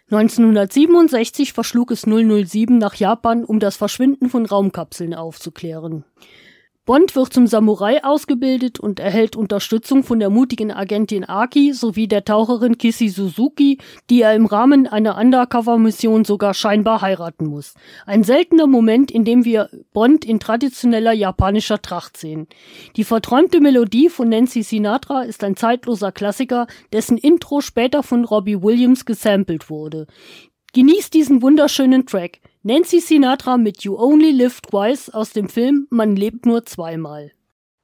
1967 verschlug es 007 nach Japan, um das Verschwinden von Raumkapseln aufzuklären. Bond wird zum Samurai ausgebildet und erhält Unterstützung von der mutigen Agentin Aki sowie der Taucherin Kissy Suzuki, die er im Rahmen einer Undercover-Mission sogar scheinbar heiraten muss. Ein seltener Moment, in dem wir Bond in traditioneller japanischer Tracht sehen. Die verträumte Melodie von Nancy Sinatra ist ein zeitloser Klassiker, dessen Intro später von Robbie Williams gesampelt wurde. Genießt diesen wunderschönen Track. Nancy Sinatra mit You Only Live Twice aus dem Film Man lebt nur zweimal.